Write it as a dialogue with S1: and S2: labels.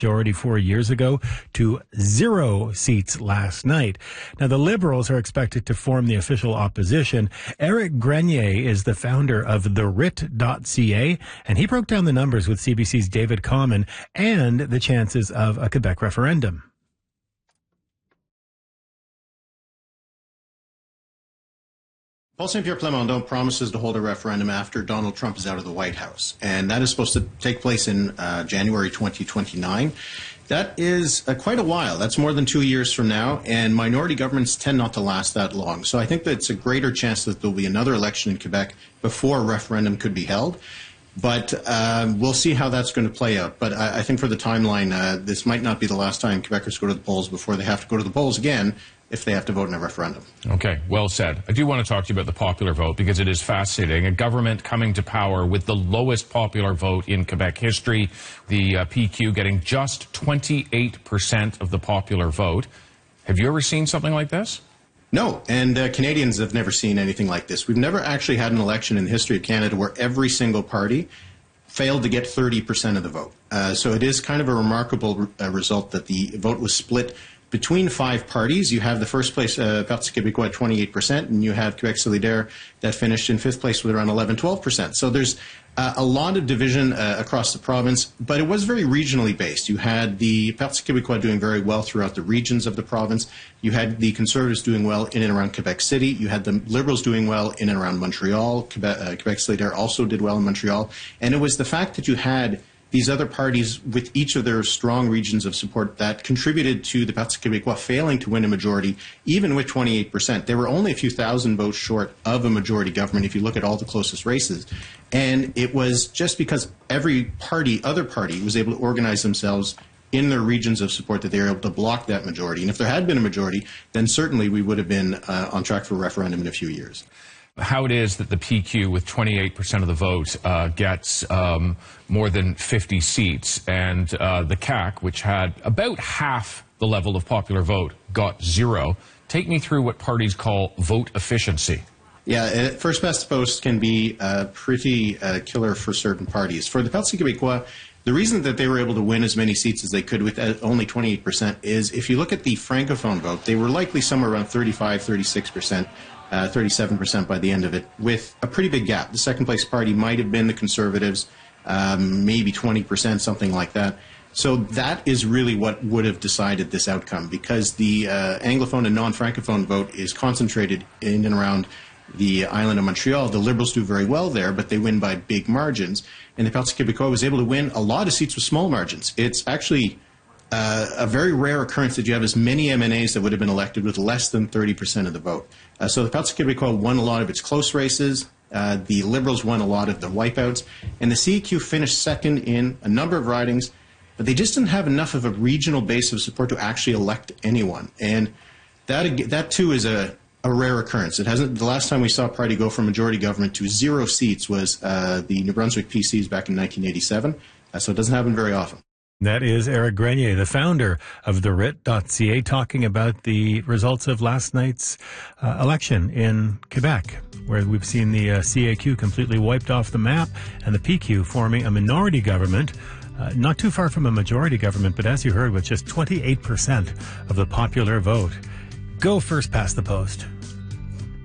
S1: majority 4 years ago to 0 seats last night. Now, the Liberals are expected to form the official opposition. Eric Grenier is the founder of TheWrit.ca, and he broke down the numbers with CBC's David Common and the chances of a Quebec referendum.
S2: Paul Saint-Pierre Plamondon promises to hold a referendum after Donald Trump is out of the White House, and that is supposed to take place in January 2029. That is quite a while. That's more than 2 years from now, and minority governments tend not to last that long. So I think that it's a greater chance that there will be another election in Quebec before a referendum could be held. But we'll see how that's going to play out. But I think for the timeline, this might not be the last time Quebecers go to the polls before they have to go to the polls again if they have to vote in a referendum.
S3: Okay, well said. I do want to talk to you about the popular vote because it is fascinating. A government coming to power with the lowest popular vote in Quebec history, the PQ getting just 28% of the popular vote. Have you ever seen something like this?
S2: No, and Canadians have never seen anything like this. We've never actually had an election in the history of Canada where every single party failed to get 30% of the vote. So it is kind of a remarkable result that the vote was split between 5 parties. You have the first place, Parti Québécois, at 28%, and you have Québec Solidaire that finished in 5th place with around 11-12%. So there's a lot of division across the province, but it was very regionally based. You had the Parti Québécois doing very well throughout the regions of the province. You had the Conservatives doing well in and around Quebec City. You had the Liberals doing well in and around Montreal. Quebec Solidaire also did well in Montreal. And it was the fact that you had these other parties with each of their strong regions of support that contributed to the Parti Québécois failing to win a majority, even with 28%. They were only a few thousand votes short of a majority government if you look at all the closest races. And it was just because every other party was able to organize themselves in their regions of support that they were able to block that majority. And if there had been a majority, then certainly we would have been on track for a referendum in a few years.
S3: How it is that the PQ with 28% of the vote gets more than 50 seats, and the CAQ, which had about half the level of popular vote, got 0. Take me through what parties call vote efficiency.
S2: Yeah, first past the post can be pretty killer for certain parties. For the Parti Québécois, the reason that they were able to win as many seats as they could with only 28% is if you look at the Francophone vote, they were likely somewhere around 35, 36%. 37% by the end of it, with a pretty big gap. The second place party might have been the Conservatives, maybe 20%, something like that. So that is really what would have decided this outcome, because the Anglophone and non-Francophone vote is concentrated in and around the island of Montreal. The Liberals do very well there, but they win by big margins. And the Parti Québécois was able to win a lot of seats with small margins. It's actually a very rare occurrence that you have as many MNAs that would have been elected with less than 30% of the vote. So the Parti Québécois won a lot of its close races. The Liberals won a lot of the wipeouts. And the CEQ finished second in a number of ridings, but they just didn't have enough of a regional base of support to actually elect anyone. And that too is a rare occurrence. It hasn't. The last time we saw a party go from majority government to 0 seats was the New Brunswick PCs back in 1987. So it doesn't happen very often.
S1: That is Eric Grenier, the founder of TheWrit.ca, talking about the results of last night's election in Quebec, where we've seen the CAQ completely wiped off the map and the PQ forming a minority government, not too far from a majority government, but as you heard, with just 28% of the popular vote. Go first past the post.